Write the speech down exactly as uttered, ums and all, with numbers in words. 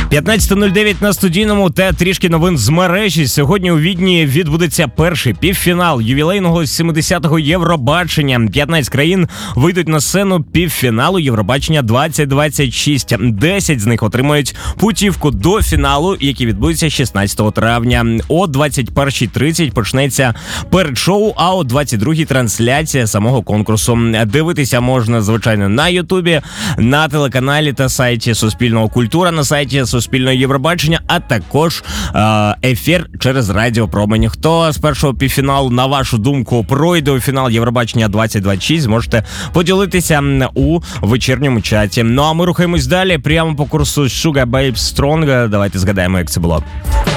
п'ятнадцята нуль дев'ять на студійному та трішки новин з мережі. Сьогодні у Відні відбудеться перший півфінал ювілейного сімдесятого Євробачення. п'ятнадцять країн вийдуть на сцену півфіналу Євробачення двадцять двадцять шість. десять з них отримають путівку до фіналу, який відбудеться шістнадцятого травня. О двадцять перша тридцять почнеться передшоу, а о двадцять другій трансляція самого конкурсу. Дивитися можна, звичайно, на Ютубі, на телеканалі та сайті Суспільного культура, на сайті Суспільного Євробачення, а також е- ефір через Радіо Промені. Хто з першого півфіналу, на вашу думку, пройде у фінал Євробачення двадцять двадцять шість, можете поділитися у вечірньому чаті. Ну а ми рухаємось далі, прямо по курсу Sugar Babes Strong. Давайте згадаємо, як це було.